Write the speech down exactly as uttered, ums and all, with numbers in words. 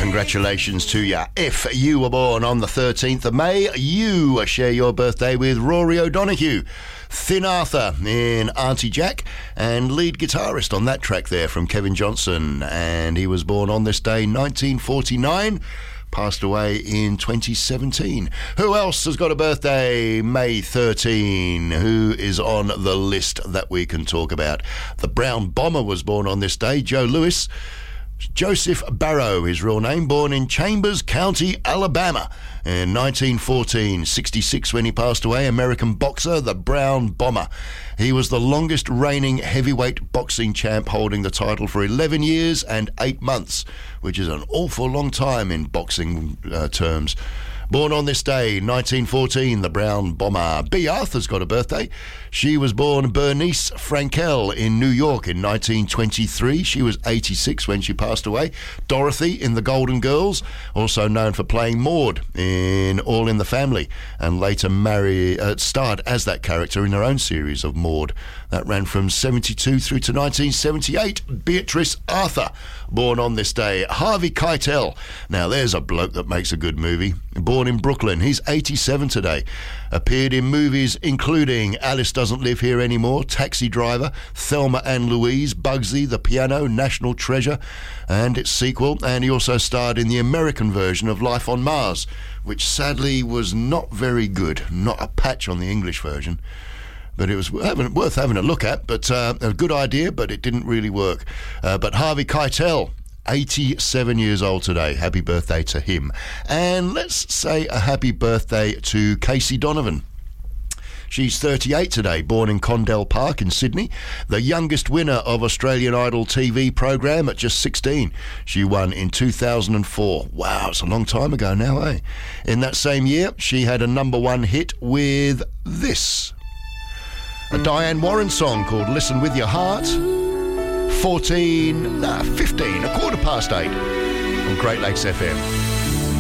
Congratulations to you. If you were born on the thirteenth of May, you share your birthday with Rory O'Donoghue, Thin Arthur in Auntie Jack, and lead guitarist on that track there from Kevin Johnson. And he was born on this day, nineteen forty-nine. Passed away in twenty seventeen. Who else has got a birthday May thirteenth? Who is on the list that we can talk about? The Brown Bomber was born on this day, Joe Louis. Joseph Barrow, his real name, born in Chambers County, Alabama in nineteen fourteen, sixty-six when he passed away. American boxer, the Brown Bomber. He was the longest reigning heavyweight boxing champ, holding the title for eleven years and eight months, which is an awful long time in boxing uh, terms. Born on this day, nineteen fourteen, the Brown Bomber. Bea Arthur's got a birthday. She was born Bernice Frankel in New York in nineteen twenty-three. She was eighty-six when she passed away. Dorothy in The Golden Girls, also known for playing Maud in All in the Family, and later marry, uh, starred as that character in her own series of Maud. That ran from seventy-two through to nineteen seventy-eight. Beatrice Arthur, born on this day. Harvey Keitel. Now, there's a bloke that makes a good movie. Born in Brooklyn. He's eighty-seven today. Appeared in movies including Alice Doesn't Live Here Anymore, Taxi Driver, Thelma and Louise, Bugsy, The Piano, National Treasure, and its sequel. And he also starred in the American version of Life on Mars, which sadly was not very good. Not a patch on the English version. But it was worth having a look at. But uh, a good idea, but it didn't really work. Uh, but Harvey Keitel, eighty-seven years old today. Happy birthday to him. And let's say a happy birthday to Casey Donovan. She's thirty-eight today, born in Condell Park in Sydney. The youngest winner of Australian Idol T V programme at just sixteen. She won in two thousand four. Wow, it's a long time ago now, eh? In that same year, she had a number one hit with this. A Diane Warren song called Listen With Your Heart. fourteen, nah, fifteen, a quarter past eight on Great Lakes F M.